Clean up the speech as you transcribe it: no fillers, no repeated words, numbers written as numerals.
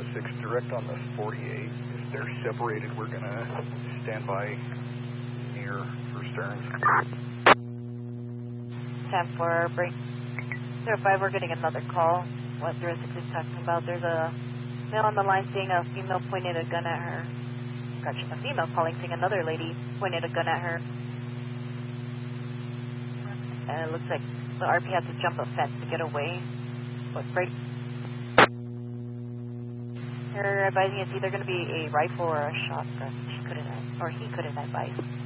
6 direct on the 48. If they're separated, we're going to stand by near First Stearns. 10-4, break 05, we're getting another call. What 06 is talking about. There's a male on the line saying a female pointed a gun at her. Gotcha, a female calling saying another lady pointed a gun at her. And it looks like the RP had to jump a fence to get away. But break. They're advising it's either going to be a rifle or a shotgun. He couldn't advise.